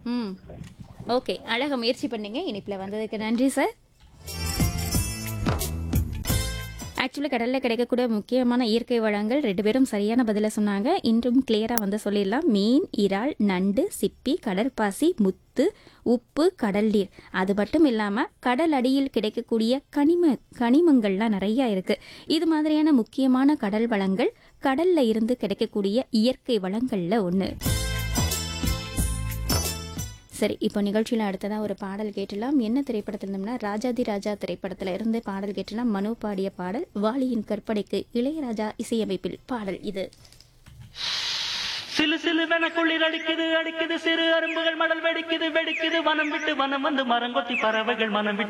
ம். ஓகே. அழகா முயற்சி பண்ணீங்க. இணைப்பில வந்ததுக்கு நன்றி சார். ஆக்சுவலி கடல்ல கிடைக்கக்கூடிய முக்கியமான இயற்கை வளங்கள் 2 பேரும் சரியான பதில சொன்னாங்க. இன்றும் கிளியரா வந்து சொல்லிடலாம். மீன், இறால், நண்டு, சிப்பி, கடற்பாசி, முத்து, உப்பு, கடல் நீர். அது மட்டும் இல்லாம கடல் அடியில் கிடைக்கக்கூடிய கனிமங்கள்லாம் நிறைய இருக்கு. இது மாதிரியான முக்கியமான கடல் வளங்கள் கடல்ல இருந்து கிடைக்கக்கூடிய இயற்கை வளங்கள்ல ஒண்ணு. சரி, இப்போ நிகழ்ச்சியில் அடுத்ததாக ஒரு பாடல் கேட்டலாம். என்ன திரைப்படத்தில் இருந்தோம்னா ராஜாதி ராஜா திரைப்படத்தில் இருந்து பாடல் கேட்டலாம். மனோ பாடிய பாடல். வாலியின் கற்பனைக்கு இளையராஜா இசையமைப்பில் பாடல் இது. சிலு சிலுவென குளிர் அடிக்குது அடிக்குது சிறு அரும்புகள் மடல் வெடிக்குது வெடிக்குது வனம் விட்டு வனம் வந்து மரங்கொத்தி பறவைகள் மனம் விட்டு